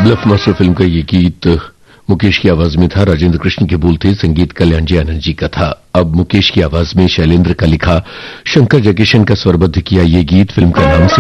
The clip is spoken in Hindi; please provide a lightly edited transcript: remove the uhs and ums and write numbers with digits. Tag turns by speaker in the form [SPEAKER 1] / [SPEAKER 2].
[SPEAKER 1] ब्लफ मास्टर फिल्म का ये गीत मुकेश की आवाज में था। राजेंद्र कृष्ण के बोल थे, संगीत कल्याण जी आनंद जी का था। अब मुकेश की आवाज में शैलेंद्र का लिखा, शंकर जयकिशन का स्वरबद्ध किया ये गीत। फिल्म का नाम